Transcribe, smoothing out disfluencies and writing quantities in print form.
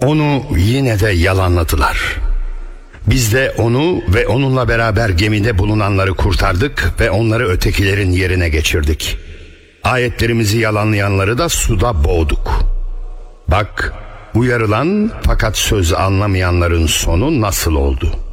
Onu yine de yalanladılar. Biz de onu ve onunla beraber gemide bulunanları kurtardık ve onları ötekilerin yerine geçirdik. Ayetlerimizi yalanlayanları da suda boğduk. Bak, uyarılan fakat söz anlamayanların sonu nasıl oldu?